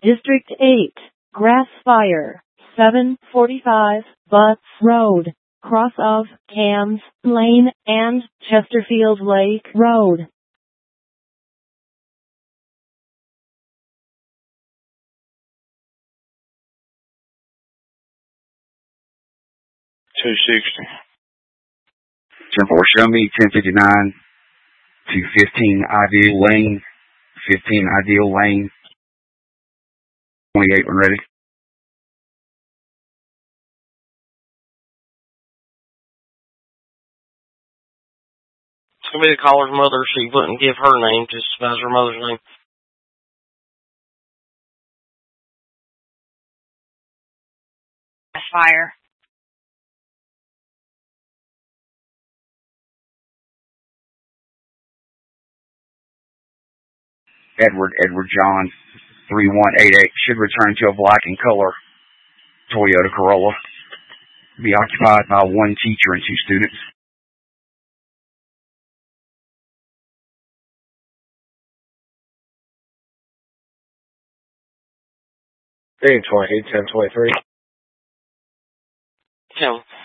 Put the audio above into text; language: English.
District 8, Grass Fire, 745 Butts Road, cross of Cams Lane and Chesterfield Lake Road. $260. 10-4, show me 1059 to 15 Ideal Lane. 15 Ideal Lane. 28 when ready. It's going to be the caller's mother. She wouldn't give her name, just as her mother's name. Fire. Edward John 3188 should return to a black in color Toyota Corolla. Be occupied by one teacher and two students. Hey, 1023. 10.